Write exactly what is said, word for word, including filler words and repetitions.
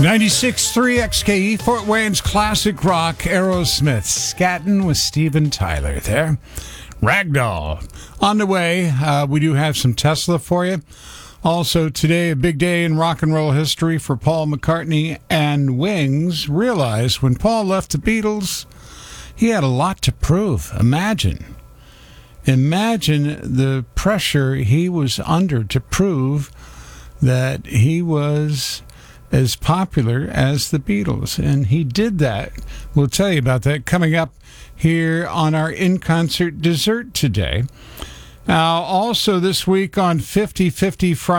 ninety-six point three X K E, Fort Wayne's classic rock, Aerosmith, scatting with Steven Tyler there. Ragdoll. On the way, uh, we do have some Tesla for you. Also today, a big day in rock and roll history for Paul McCartney and Wings. Realize when Paul left the Beatles, he had a lot to prove. Imagine. Imagine the pressure he was under to prove that he was as popular as the Beatles. And he did that. We'll tell you about that coming up here on our in-concert dessert today. Now, also this week on fifty fifty Friday,